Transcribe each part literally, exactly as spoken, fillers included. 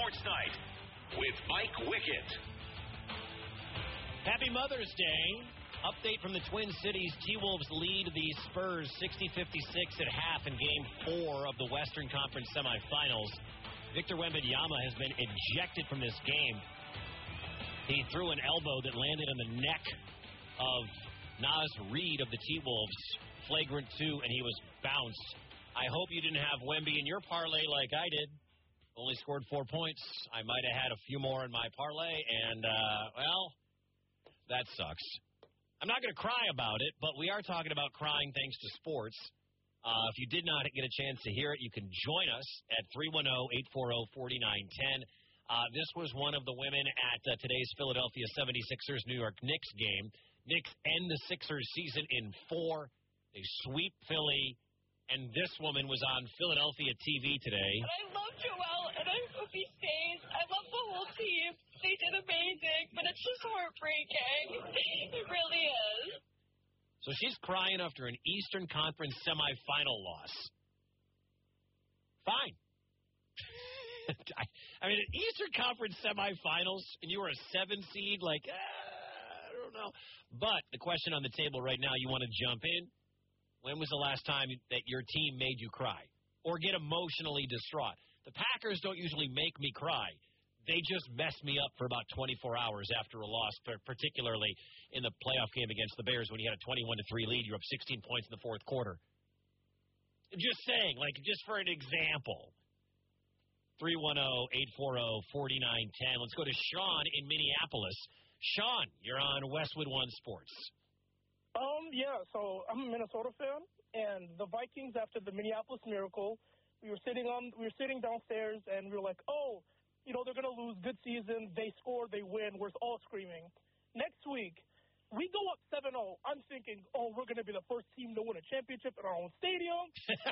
Sports Night with Mike Wickett. Happy Mother's Day. Update from the Twin Cities. T-Wolves lead the Spurs sixty fifty-six at half in Game four of the Western Conference semifinals. Victor Wembanyama has been ejected from this game. He threw an elbow that landed on the neck of Naz Reid of the T-Wolves. Flagrant two, and he was bounced. I hope you didn't have Wemby in your parlay like I did. Only scored four points. I might have had a few more in my parlay, and, uh, well, that sucks. I'm not going to cry about it, but we are talking about crying thanks to sports. Uh, if you did not get a chance to hear it, you can join us at three one zero, eight four zero, four nine one zero. Uh, this was one of the women at uh, today's Philadelphia seventy-sixers New York Knicks game. Knicks end the Sixers season in four. They sweep Philly, and this woman was on Philadelphia T V today. I love Joel, and I hope he stays. I love the whole team. They did amazing, but it's just heartbreaking. It really is. So she's crying after an Eastern Conference semifinal loss. Fine. I, I mean, an Eastern Conference semifinals, and you were a seven seed, like, uh, I don't know. But the question on the table right now, you want to jump in? When was the last time that your team made you cry or get emotionally distraught? The Packers don't usually make me cry. They just mess me up for about twenty-four hours after a loss, particularly in the playoff game against the Bears when you had a twenty-one to three lead. You're up sixteen points in the fourth quarter. Just saying, like, just for an example. three one zero, eight four zero, four nine one zero. Let's go to Sean in Minneapolis. Sean, you're on Westwood One Sports. Um, yeah, so I'm a Minnesota fan, and the Vikings, after the Minneapolis Miracle, we were sitting on, we were sitting downstairs, and we were like, oh, you know, they're going to lose. Good season. They score. They win. We're all screaming. Next week, we go up seven oh. I'm thinking, oh, we're going to be the first team to win a championship in our own stadium.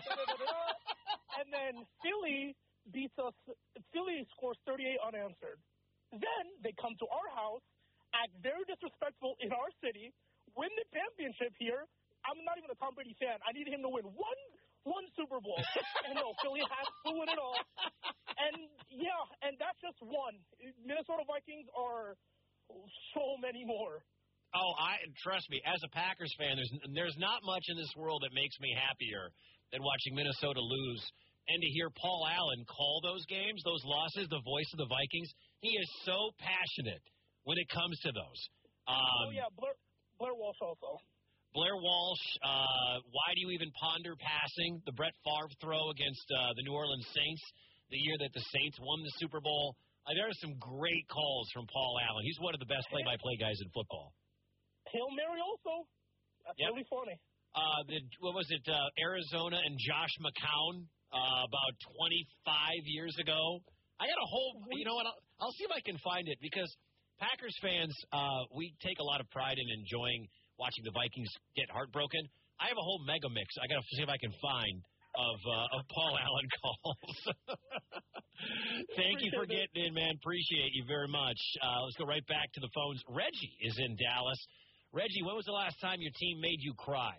And then Philly beats us. Philly scores thirty-eight unanswered. Then they come to our house, act very disrespectful in our city, win the championship here. I'm not even a Tom Brady fan. I need him to win one one Super Bowl. And no, Philly has to win it all. And, yeah, and that's just one. Minnesota Vikings are so many more. Oh, I trust me, as a Packers fan, there's there's not much in this world that makes me happier than watching Minnesota lose. And to hear Paul Allen call those games, those losses, the voice of the Vikings, he is so passionate when it comes to those. Um, oh, yeah, Blair, Blair Walsh also. Blair Walsh, uh, why do you even ponder passing? The Brett Favre throw against uh, the New Orleans Saints, the year that the Saints won the Super Bowl. Uh, there are some great calls from Paul Allen. He's one of the best play-by-play guys in football. Hail Mary also. That's yep. really funny. Uh, the, what was it, uh, Arizona and Josh McCown uh, about twenty-five years ago? I got a whole, you know what, I'll, I'll see if I can find it, because Packers fans, uh, we take a lot of pride in enjoying watching the Vikings get heartbroken. I have a whole mega mix I got to see if I can find of uh, of Paul Allen calls. Thank you for getting in, man. Appreciate you very much. Uh, let's go right back to the phones. Reggie is in Dallas. Reggie, when was the last time your team made you cry?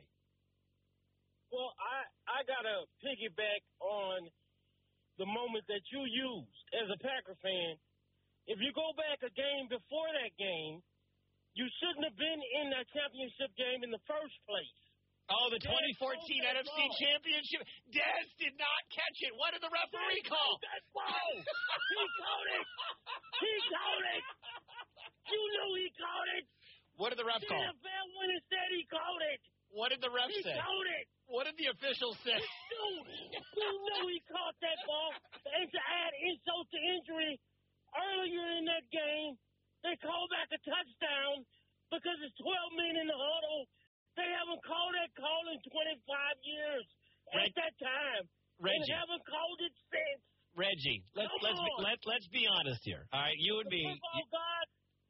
Well, I, I got to piggyback on the moment that you used as a Packer fan. If you go back a game before that game, you shouldn't have been in that championship game in the first place. Oh, the twenty fourteen N F C ball. Championship. Dez did not catch it. What did the referee Dez call? That ball. He called it. He called it. You knew he called it. What did the ref the call? The N F L when it said he called it. What did the ref he say? He called it. What did the official say? Dude, you knew he caught that ball. And to add insult to injury, earlier in that game, they called back a touchdown because it's twelve men in the huddle. They haven't called that call in twenty-five years at Reg- that time. Reggie. They haven't called it since. Reggie, let's Come let's be, on. let let's be honest here. All right, you and the me. Football You, God,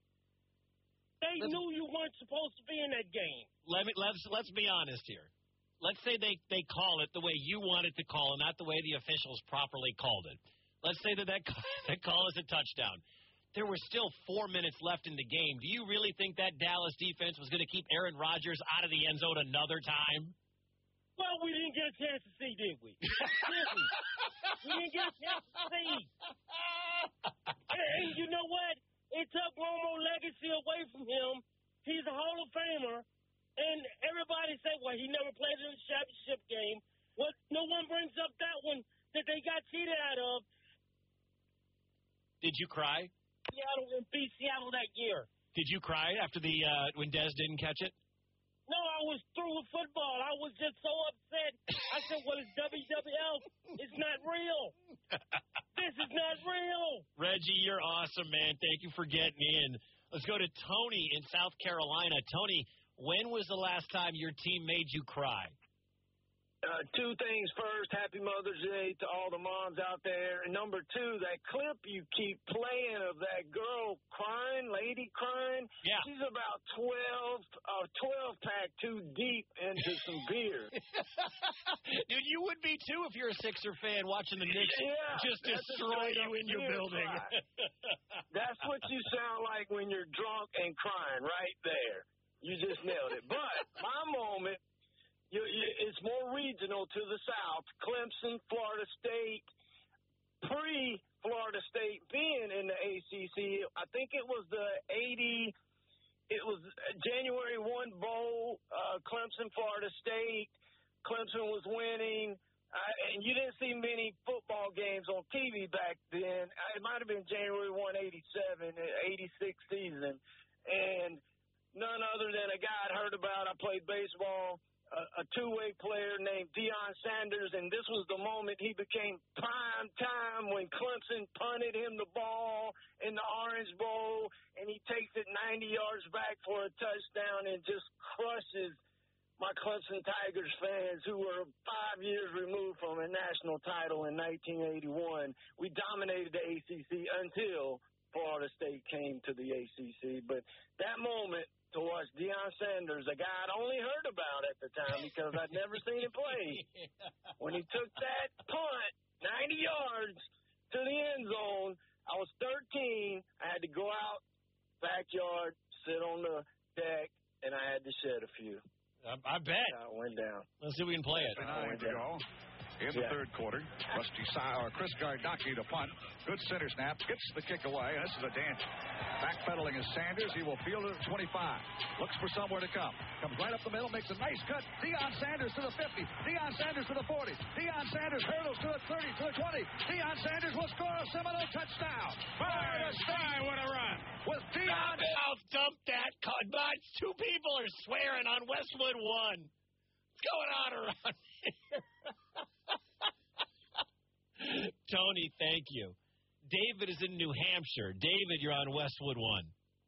they knew you weren't supposed to be in that game. Let me let's let's be honest here. Let's say they, they call it the way you wanted to call it, not the way the officials properly called it. Let's say that that, that call is a touchdown. There were still four minutes left in the game. Do you really think that Dallas defense was going to keep Aaron Rodgers out of the end zone another time? Well, we didn't get a chance to see, did we? Did we? We didn't get a chance to see. And you know what? It took Romo legacy away from him. He's a Hall of Famer. And everybody said, well, he never played in a championship game. Well, no one brings up that one that they got cheated out of. Did you cry? Seattle and beat Seattle that year. Did you cry after the uh, when Dez didn't catch it? No, I was through with football. I was just so upset. I said, well, it's W W F. It's not real. This is not real. Reggie, you're awesome, man. Thank you for getting in. Let's go to Tony in South Carolina. Tony, when was the last time your team made you cry? Uh, two things. First, happy Mother's Day to all the moms out there. And number two, that clip you keep playing of that girl crying, lady crying. Yeah. She's about twelve, uh, twelve pack too deep into some beer. Dude, you would be too if you're a Sixer fan watching the Knicks Yeah, just that's destroy a you in your beer building. cry. That's what you sound like when you're drunk and crying right there. You just nailed it. But my moment, You, you, it's more regional to the south. Clemson, Florida State, pre-Florida State being in the A C C. I think it was the eighty, it was January first Bowl, uh, Clemson, Florida State. Clemson was winning, uh, and you didn't see many football games on T V back then. It might have been January first, eighty-seven, eighty-six season. And none other than a guy I'd heard about. I played baseball. A, a two-way player named Deion Sanders, and this was the moment he became prime time when Clemson punted him the ball in the Orange Bowl, and he takes it ninety yards back for a touchdown and just crushes my Clemson Tigers fans who were five years removed from a national title in nineteen eighty-one. We dominated the A C C until Florida State came to the A C C, but that moment to watch Deion Sanders, a guy I'd only heard about at the time because I'd never seen him play. When he took that punt, ninety yards to the end zone, I was thirteen. I had to go out, backyard, sit on the deck, and I had to shed a few. I, I bet. I went down. Let's see if we can play it. I went down. In the Yeah. third quarter, Rusty Si- or Chris Gardocki to punt. Good center snap. Gets the kick away. This is a dance. Backpedaling is Sanders. He will field it at twenty-five. Looks for somewhere to come. Comes right up the middle. Makes a nice cut. Deion Sanders to the fifty. Deion Sanders to the forty. Deion Sanders hurdles to the thirty, to the twenty. Deion Sanders will score a Seminole touchdown. Florida State, what a run. With Deion. I'll dump that. But two people are swearing on Westwood One. What's going on around here? Tony, thank you. David is in New Hampshire. David, you're on Westwood One.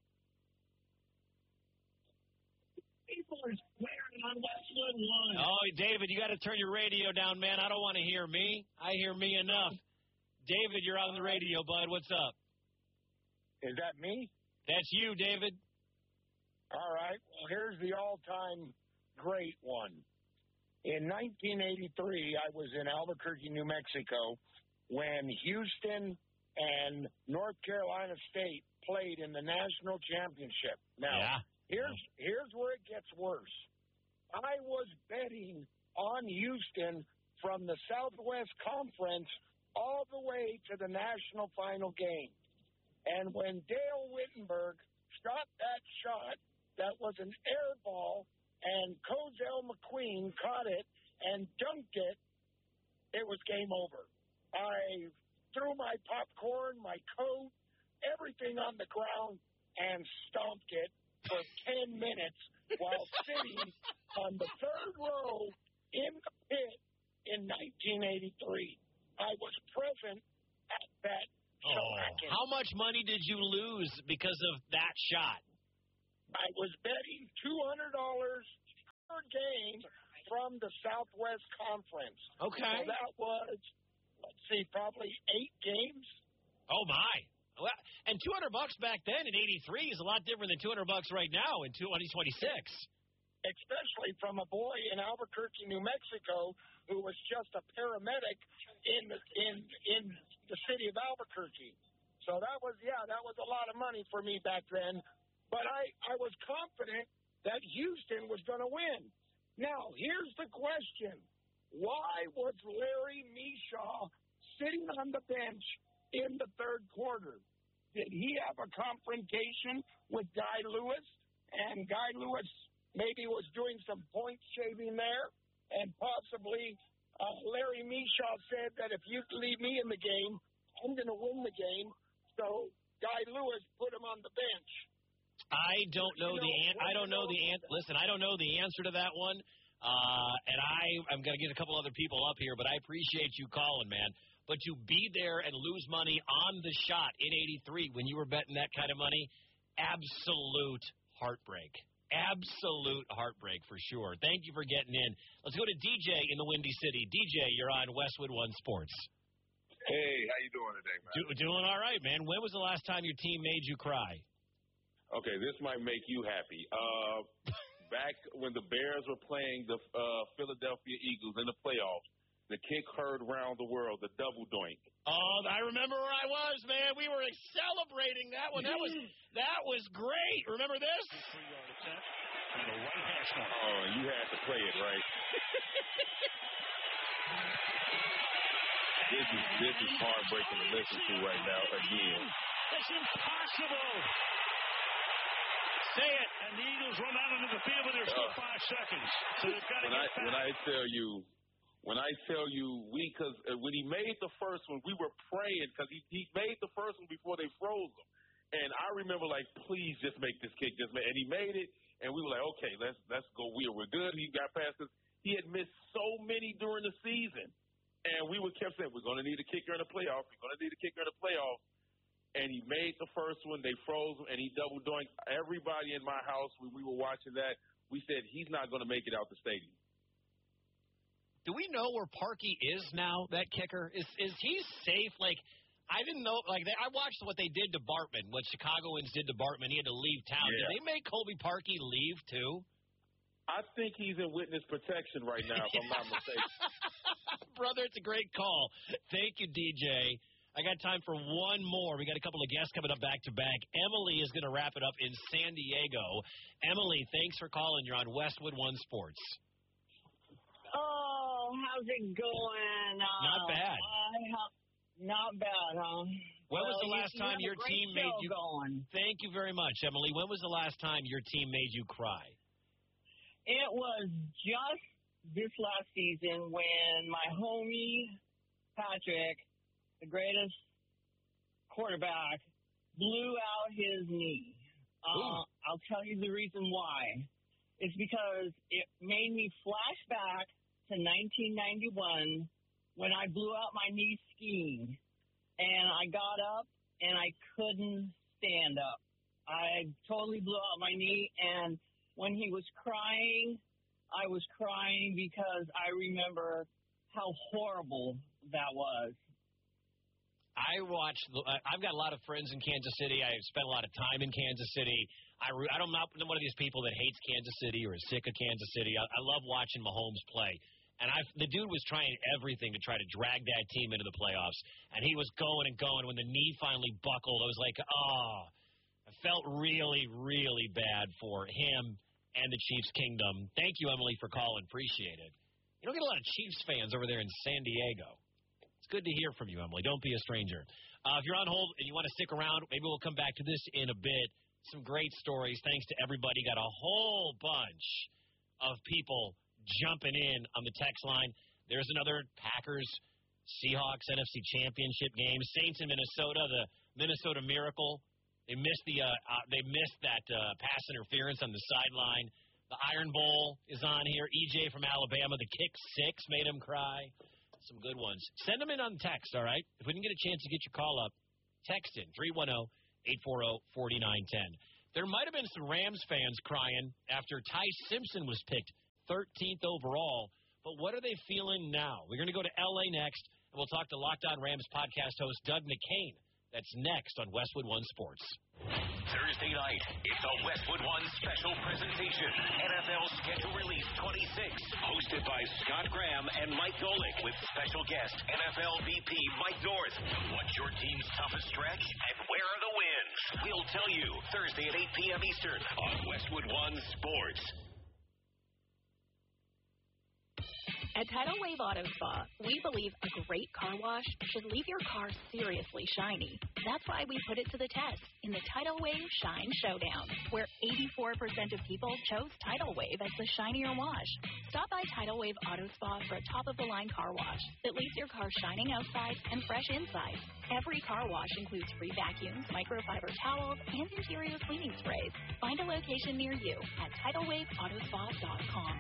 People are swearing on Westwood One. Oh, David, you got to turn your radio down, man. I don't want to hear me. I hear me enough. David, you're on the radio, bud. What's up? Is that me? That's you, David. All right. Well, here's the all-time great one. In nineteen eighty-three, I was in Albuquerque, New Mexico, when Houston and North Carolina State played in the national championship. Now, Yeah. here's here's where it gets worse. I was betting on Houston from the Southwest Conference all the way to the national final game. And when Dale Wittenberg shot that shot, that was an air ball, and Cozell McQueen caught it and dunked it, it was game over. I threw my popcorn, my coat, everything on the ground, and stomped it for ten minutes while sitting on the third row in the pit in nineteen eighty-three. I was present at that shellacking. How much money did you lose because of that shot? I was betting two hundred dollars per game from the Southwest Conference. Okay. So that was, let's see, probably eight games. Oh, my. Well, and two hundred bucks back then in eighty-three is a lot different than two hundred bucks right now in twenty twenty-six. Especially from a boy in Albuquerque, New Mexico, who was just a paramedic in the, in in the city of Albuquerque. So that was, yeah, that was a lot of money for me back then. But I, I was confident that Houston was going to win. Now, here's the question. Why was Larry Mishaw sitting on the bench in the third quarter. Did he have a confrontation with Guy Lewis? And Guy Lewis maybe was doing some point shaving there, and possibly uh, Larry Mishaw said that if you leave me in the game, I'm going to win the game. So Guy Lewis put him on the bench. I don't know, you know the an- I don't know the an- listen. I don't know the answer to that one, uh, and I I'm going to get a couple other people up here, but I appreciate you calling, man. But to be there and lose money on the shot in eighty-three when you were betting that kind of money, absolute heartbreak. Absolute heartbreak for sure. Thank you for getting in. Let's go to D J in the Windy City. D J, you're on Westwood One Sports. Hey, how you doing today, man? Do- doing all right, man. When was the last time your team made you cry? Okay, this might make you happy. Uh, back when the Bears were playing the uh, Philadelphia Eagles in the playoffs, the kick heard round the world, the double doink. Oh, I remember where I was, man. We were celebrating that one. That was that was great. Remember this? Oh, you had to play it, right? This is this is heartbreaking to listen to right now again. It's impossible. Say it. And the Eagles run out into the field, but there's still five seconds. So they've got to when get I, back. When I tell you, when I tell you, we, because uh, when he made the first one, we were praying because he, he made the first one before they froze him. And I remember, like, please just make this kick. Just make, and he made it, and we were like, okay, let's let's go. We were good. He got past us. He had missed so many during the season. And we would kept saying, we're going to need a kicker in the playoffs. We're going to need a kicker in the playoffs. And he made the first one. They froze him, and he double doinked. Everybody in my house, when we were watching that, we said, he's not going to make it out the stadium. Do we know where Parkey is now, that kicker? Is is he safe? Like, I didn't know. Like, they, I watched what they did to Bartman, what Chicagoans did to Bartman. He had to leave town. Yeah. Did they make Colby Parkey leave, too? I think he's in witness protection right now, if I'm not mistaken. Brother, it's a great call. Thank you, D J. I got time for one more. We got a couple of guests coming up back-to-back. Emily is going to wrap it up in San Diego. Emily, thanks for calling. You're on Westwood One Sports. Oh, how's it going? Uh, Not bad. Uh, not bad, huh? When well, was the last you, time you your team made you going. Thank you very much, Emily. When was the last time your team made you cry? It was just this last season when my homie Patrick, the greatest quarterback, blew out his knee. Uh, I'll tell you the reason why. It's because it made me flash back to nineteen ninety-one when I blew out my knee skiing. And I got up, and I couldn't stand up. I totally blew out my knee, and when he was crying, I was crying because I remember how horrible that was. I watched. I've got a lot of friends in Kansas City. I've spent a lot of time in Kansas City. I, I don't, I'm not one of these people that hates Kansas City or is sick of Kansas City. I, I love watching Mahomes play. And I, the dude was trying everything to try to drag that team into the playoffs. And he was going and going. When the knee finally buckled, I was like, oh, I felt really, really bad for him and the Chiefs kingdom. Thank you, Emily, for calling. Appreciate it. You don't get a lot of Chiefs fans over there in San Diego. It's good to hear from you, Emily. Don't be a stranger. Uh, if you're on hold and you want to stick around, maybe we'll come back to this in a bit. Some great stories. Thanks to everybody. Got a whole bunch of people jumping in on the text line. There's another Packers Seahawks N F C Championship game. Saints in Minnesota, the Minnesota Miracle. They missed the uh, uh, they missed that uh, pass interference on the sideline. The Iron Bowl is on here. E J from Alabama, the kick six made him cry. Some good ones. Send them in on text, all right? If we didn't get a chance to get your call up, text in three one zero, eight four zero, four nine one zero. There might have been some Rams fans crying after Ty Simpson was picked thirteenth overall, but what are they feeling now? We're going to go to L A next, and we'll talk to Locked On Rams podcast host Doug McCain. That's next on Westwood One Sports. Thursday night, it's a Westwood One special presentation. N F L Schedule Release twenty-six, hosted by Scott Graham and Mike Golick, with special guest N F L V P Mike North. What's your team's toughest stretch, and where are the wins? We'll tell you Thursday at eight p.m. Eastern on Westwood One Sports. At Tidal Wave Auto Spa, we believe a great car wash should leave your car seriously shiny. That's why we put it to the test in the Tidal Wave Shine Showdown, where eighty-four percent of people chose Tidal Wave as the shinier wash. Stop by Tidal Wave Auto Spa for a top-of-the-line car wash that leaves your car shining outside and fresh inside. Every car wash includes free vacuums, microfiber towels, and interior cleaning sprays. Find a location near you at tidal wave auto spa dot com.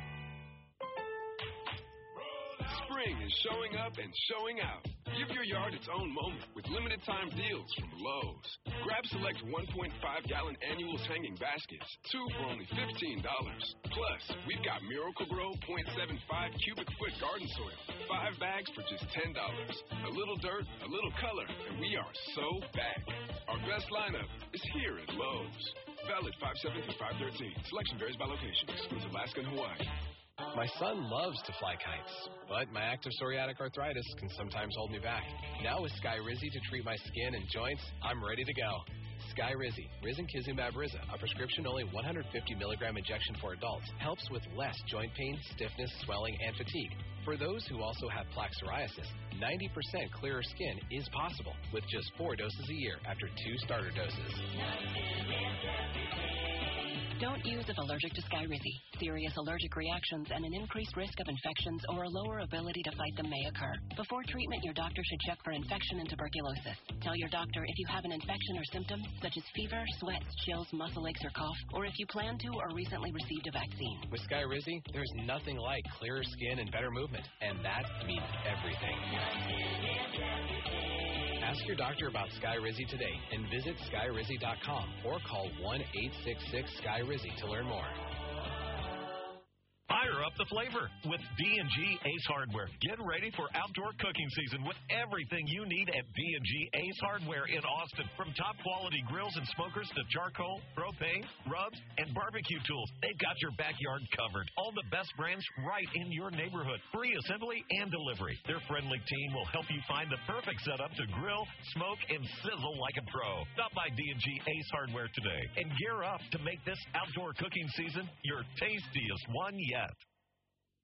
Spring is showing up and showing out. Give your yard its own moment with limited time deals from Lowe's. Grab select one point five gallon annuals hanging baskets, two for only fifteen dollars. Plus, we've got Miracle-Gro point seven five cubic foot garden soil, five bags for just ten dollars. A little dirt, a little color, and we are so back. Our best lineup is here at Lowe's. Valid five seven through five thirteen. Selection varies by location. Excludes Alaska and Hawaii. My son loves to fly kites, but my active psoriatic arthritis can sometimes hold me back. Now with Skyrizi to treat my skin and joints, I'm ready to go. Skyrizi, Risankizumab Riza, a prescription-only one hundred fifty milligram injection for adults, helps with less joint pain, stiffness, swelling, and fatigue. For those who also have plaque psoriasis, ninety percent clearer skin is possible with just four doses a year after two starter doses. Don't use if allergic to Skyrizi. Serious allergic reactions and an increased risk of infections or a lower ability to fight them may occur. Before treatment, your doctor should check for infection and tuberculosis. Tell your doctor if you have an infection or symptom, such as fever, sweats, chills, muscle aches, or cough, or if you plan to or recently received a vaccine. With Skyrizi, there's nothing like clearer skin and better movement, and that means everything. Ask your doctor about Skyrizi today and visit skyrizi dot com or call one eight six six Skyrizi to learn more. Fire up the flavor with D and G Ace Hardware. Get ready for outdoor cooking season with everything you need at D and G Ace Hardware in Austin. From top quality grills and smokers to charcoal, propane, rubs, and barbecue tools, they've got your backyard covered. All the best brands right in your neighborhood. Free assembly and delivery. Their friendly team will help you find the perfect setup to grill, smoke, and sizzle like a pro. Stop by D and G Ace Hardware today and gear up to make this outdoor cooking season your tastiest one yet.